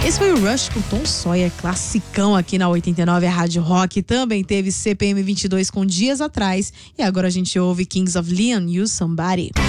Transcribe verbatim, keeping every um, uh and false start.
Esse foi o Rush com Tom Sawyer, classicão aqui na oitenta e nove, a Rádio Rock. Também teve C P M vinte e dois com Dias Atrás. E agora a gente ouve Kings of Leon, You Somebody.